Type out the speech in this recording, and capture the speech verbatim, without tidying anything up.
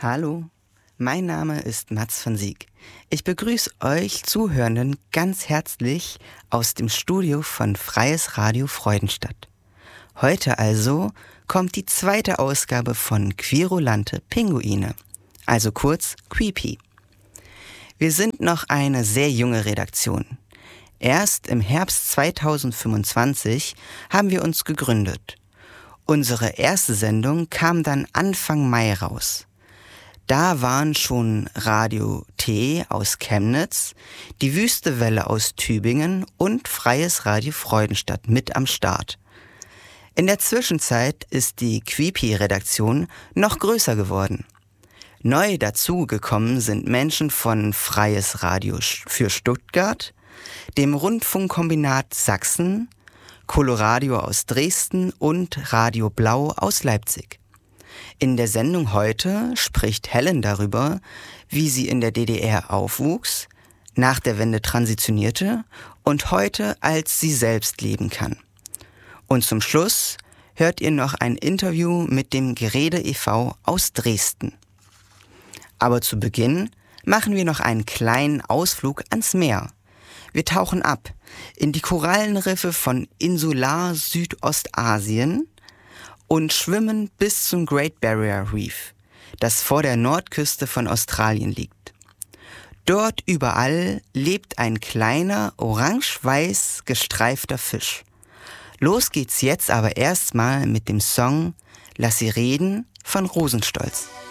Hallo, mein Name ist Mats von Sieg. Ich begrüße euch Zuhörenden ganz herzlich aus dem Studio von Freies Radio Freudenstadt. Heute also kommt die zweite Ausgabe von Quirulante Pinguine, also kurz Queepy. Wir sind noch eine sehr junge Redaktion. Erst im Herbst zweitausendfünfundzwanzig haben wir uns gegründet. Unsere erste Sendung kam dann Anfang Mai raus. Da waren schon Radio T aus Chemnitz, die Wüste Welle aus Tübingen und Freies Radio Freudenstadt mit am Start. In der Zwischenzeit ist die Queepy-Redaktion noch größer geworden. Neu dazugekommen sind Menschen von Freies Radio für Stuttgart, dem Rundfunkkombinat Sachsen, Coloradio aus Dresden und Radio Blau aus Leipzig. In der Sendung heute spricht Helen darüber, wie sie in der D D R aufwuchs, nach der Wende transitionierte und heute als sie selbst leben kann. Und zum Schluss hört ihr noch ein Interview mit dem Gerede e V aus Dresden. Aber zu Beginn machen wir noch einen kleinen Ausflug ans Meer. Wir tauchen ab in die Korallenriffe von Insular Südostasien und schwimmen bis zum Great Barrier Reef, das vor der Nordküste von Australien liegt. Dort überall lebt ein kleiner, orange-weiß gestreifter Fisch. Los geht's jetzt aber erstmal mit dem Song Lass sie reden von Rosenstolz.